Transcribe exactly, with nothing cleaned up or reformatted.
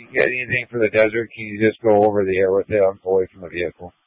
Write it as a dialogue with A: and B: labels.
A: You got anything for the desert? Can you just go over the air with it away from the vehicle?